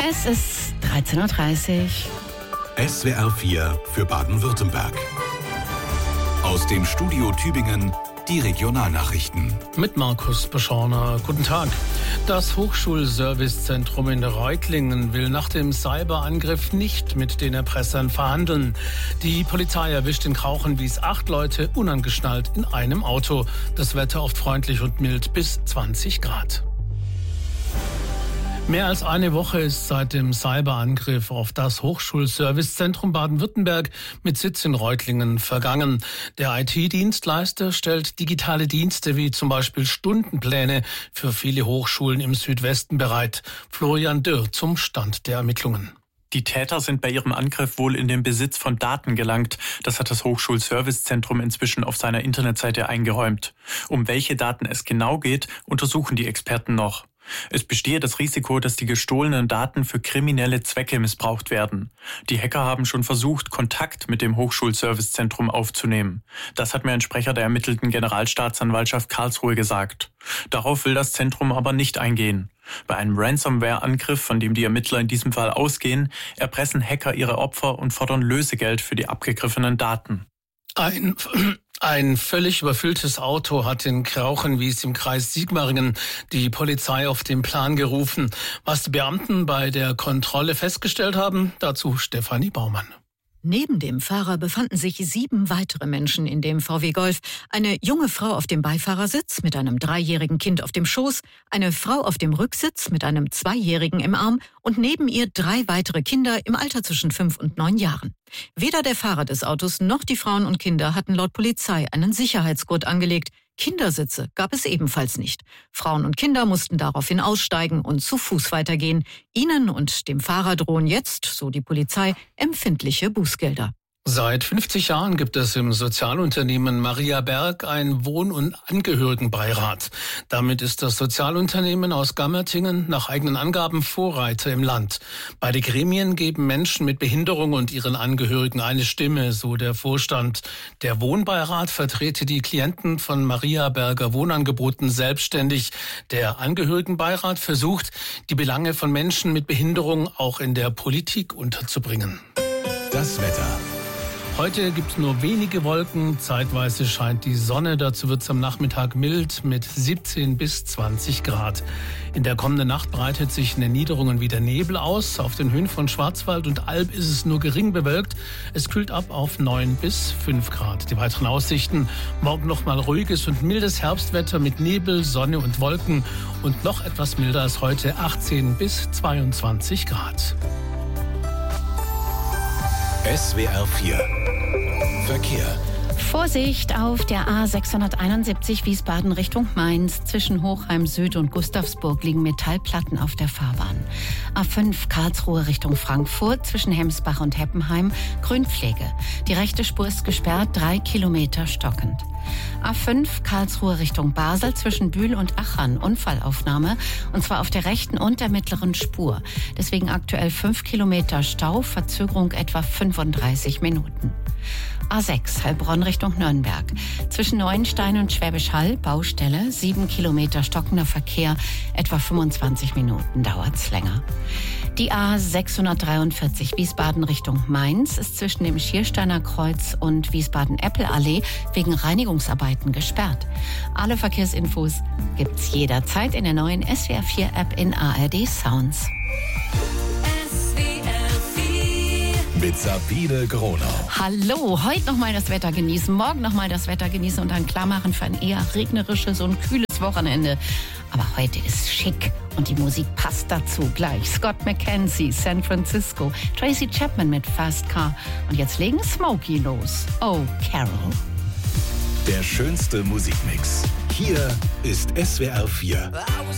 Es ist 13.30 Uhr. SWR 4 für Baden-Württemberg. Aus dem Studio Tübingen die Regionalnachrichten. Mit Markus Beschorner. Guten Tag. Das Hochschulservicezentrum in Reutlingen will nach dem Cyberangriff nicht mit den Erpressern verhandeln. Die Polizei erwischt in Krauchenwies 8 Leute unangeschnallt in einem Auto. Das Wetter oft freundlich und mild bis 20 Grad. Mehr als eine Woche ist seit dem Cyberangriff auf das Hochschulservicezentrum Baden-Württemberg mit Sitz in Reutlingen vergangen. Der IT-Dienstleister stellt digitale Dienste wie zum Beispiel Stundenpläne für viele Hochschulen im Südwesten bereit. Florian Dürr zum Stand der Ermittlungen. Die Täter sind bei ihrem Angriff wohl in den Besitz von Daten gelangt. Das hat das Hochschulservicezentrum inzwischen auf seiner Internetseite eingeräumt. Um welche Daten es genau geht, untersuchen die Experten noch. Es bestehe das Risiko, dass die gestohlenen Daten für kriminelle Zwecke missbraucht werden. Die Hacker haben schon versucht, Kontakt mit dem Hochschulservicezentrum aufzunehmen. Das hat mir ein Sprecher der ermittelten Generalstaatsanwaltschaft Karlsruhe gesagt. Darauf will das Zentrum aber nicht eingehen. Bei einem Ransomware-Angriff, von dem die Ermittler in diesem Fall ausgehen, erpressen Hacker ihre Opfer und fordern Lösegeld für die abgegriffenen Daten. Ein völlig überfülltes Auto hat in Krauchenwies im Kreis Sigmaringen die Polizei auf den Plan gerufen. Was die Beamten bei der Kontrolle festgestellt haben, dazu Stefanie Baumann. Neben dem Fahrer befanden sich 7 weitere Menschen in dem VW Golf. Eine junge Frau auf dem Beifahrersitz mit einem 3-jährigen Kind auf dem Schoß, eine Frau auf dem Rücksitz mit einem 2-jährigen im Arm und neben ihr 3 weitere Kinder im Alter zwischen 5 und 9 Jahren. Weder der Fahrer des Autos noch die Frauen und Kinder hatten laut Polizei einen Sicherheitsgurt angelegt. Kindersitze gab es ebenfalls nicht. Frauen und Kinder mussten daraufhin aussteigen und zu Fuß weitergehen. Ihnen und dem Fahrer drohen jetzt, so die Polizei, empfindliche Bußgelder. Seit 50 Jahren gibt es im Sozialunternehmen Maria Berg einen Wohn- und Angehörigenbeirat. Damit ist das Sozialunternehmen aus Gammertingen nach eigenen Angaben Vorreiter im Land. Beide Gremien geben Menschen mit Behinderung und ihren Angehörigen eine Stimme, so der Vorstand. Der Wohnbeirat vertrete die Klienten von Maria Berger Wohnangeboten selbstständig. Der Angehörigenbeirat versucht, die Belange von Menschen mit Behinderung auch in der Politik unterzubringen. Das Wetter. Heute gibt es nur wenige Wolken, zeitweise scheint die Sonne, dazu wird es am Nachmittag mild mit 17 bis 20 Grad. In der kommenden Nacht breitet sich in den Niederungen wieder Nebel aus. Auf den Höhen von Schwarzwald und Alb ist es nur gering bewölkt. Es kühlt ab auf 9 bis 5 Grad. Die weiteren Aussichten: morgen nochmal ruhiges und mildes Herbstwetter mit Nebel, Sonne und Wolken und noch etwas milder als heute, 18 bis 22 Grad. SWR 4 Verkehr. Vorsicht auf der A671 Wiesbaden Richtung Mainz. Zwischen Hochheim Süd und Gustavsburg liegen Metallplatten auf der Fahrbahn. A5 Karlsruhe Richtung Frankfurt. Zwischen Hemsbach und Heppenheim Grünpflege. Die rechte Spur ist gesperrt, 3 Kilometer stockend. A5 Karlsruhe Richtung Basel zwischen Bühl und Achern. Unfallaufnahme, und zwar auf der rechten und der mittleren Spur. Deswegen aktuell 5 Kilometer Stau, Verzögerung etwa 35 Minuten. A6 Heilbronn Richtung Nürnberg. Zwischen Neuenstein und Schwäbisch Hall Baustelle, 7 Kilometer stockender Verkehr, etwa 25 Minuten dauert's länger. Die A643 Wiesbaden Richtung Mainz ist zwischen dem Schiersteiner Kreuz und Wiesbaden-Eppel-Allee wegen Reinigungsarbeiten gesperrt. Alle Verkehrsinfos gibt's jederzeit in der neuen SWR 4 App in ARD Sounds. Mit Sabine Gronau. Hallo, heute nochmal das Wetter genießen, morgen nochmal das Wetter genießen und dann klar machen für ein eher regnerisches und kühles Wochenende. Aber heute ist schick und die Musik passt dazu gleich. Scott McKenzie, San Francisco, Tracy Chapman mit Fast Car und jetzt legen Smokey los. Oh, Carol. Der schönste Musikmix. Hier ist SWR 4.